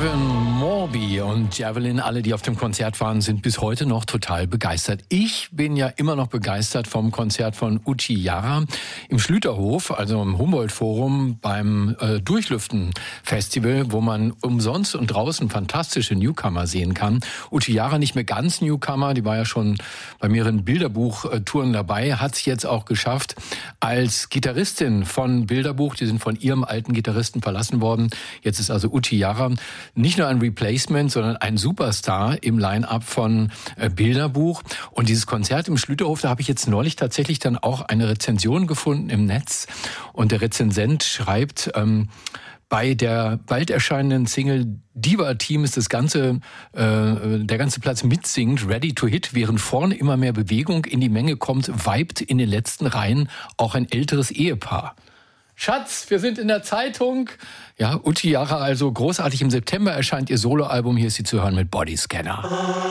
Kevin Morby und Javelin, alle, die auf dem Konzert waren, sind bis heute noch total begeistert. Ich bin ja immer noch begeistert vom Konzert von Uchi Jara im Schlüterhof, also im Humboldt-Forum beim Durchlüften-Festival, wo man umsonst und draußen fantastische Newcomer sehen kann. Uchi Jara nicht mehr ganz Newcomer, die war ja schon bei mehreren Bilderbuch-Touren dabei, hat es jetzt auch geschafft als Gitarristin von Bilderbuch. Die sind von ihrem alten Gitarristen verlassen worden. Jetzt ist also Uchi Jara nicht nur ein Replacement, sondern ein Superstar im Line-Up von Bilderbuch. Und dieses Konzert im Schlüterhof, da habe ich jetzt neulich tatsächlich dann auch eine Rezension gefunden im Netz. Und der Rezensent schreibt, bei der bald erscheinenden Single Diva Team ist der ganze Platz mitsingend, ready to hit, während vorne immer mehr Bewegung in die Menge kommt, vibet in den letzten Reihen auch ein älteres Ehepaar. Schatz, wir sind in der Zeitung. Ja, Uchi Jara also großartig. Im September erscheint ihr Soloalbum. Hier ist sie zu hören mit Bodyscanner.